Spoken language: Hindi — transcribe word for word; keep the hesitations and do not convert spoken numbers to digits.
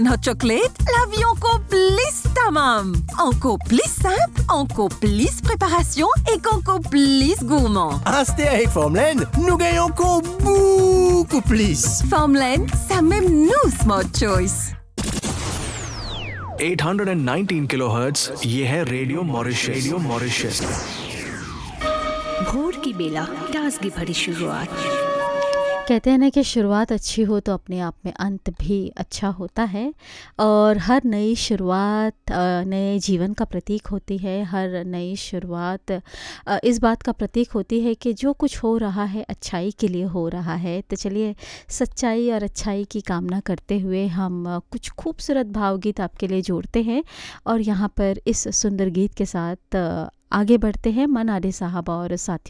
Notre chocolate, l'avion complice tamam. Encore plus simple, encore plus préparation et encore plus gourmand. Restez avec Formland, nous gagnons encore beaucoup plus. Formland, ça même nous Smart Choice. आठ सौ उन्नीस किलोहर्ट्ज ये है रेडियो मॉरिशस रेडियो मॉरिशस। भोर की बेला ताजगी भरी शुरुआत। कहते हैं ना कि शुरुआत अच्छी हो तो अपने आप में अंत भी अच्छा होता है और हर नई शुरुआत नए जीवन का प्रतीक होती है। हर नई शुरुआत इस बात का प्रतीक होती है कि जो कुछ हो रहा है अच्छाई के लिए हो रहा है। तो चलिए सच्चाई और अच्छाई की कामना करते हुए हम कुछ खूबसूरत भावगीत आपके लिए जोड़ते हैं और यहाँ पर इस सुंदर गीत के साथ आगे बढ़ते हैं। मनाडे साहब और साथियों